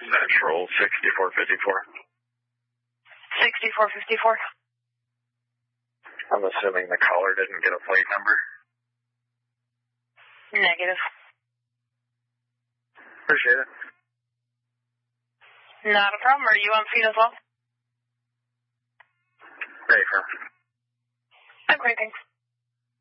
Central 6454. 6454. I'm assuming the caller didn't get a plate number. Negative. Appreciate it. Not a problem. Are you on feed as well? Great, sir. Great, thanks.